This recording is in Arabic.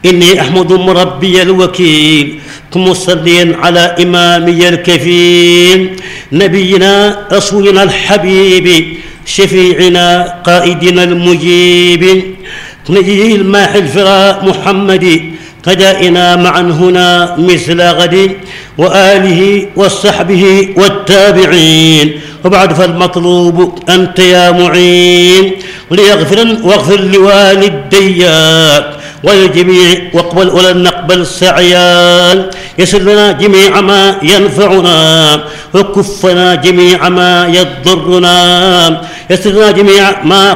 إني أحمد مربي الوكيل مصليا على إمامي الكفيل نبينا رسولنا الحبيب شفيعنا قائدنا المجيب نجي الماحي الفراء محمد قدائنا معا هنا مثل غد وآله وصحبه والتابعين وبعد فالمطلوب أنت يا معين واغفر لوالدي والجميع واقبل ولن نقبل سعيان يسر لنا جميع ما ينفعنا وكفنا جميع ما يضرنا يسر لنا جميع ما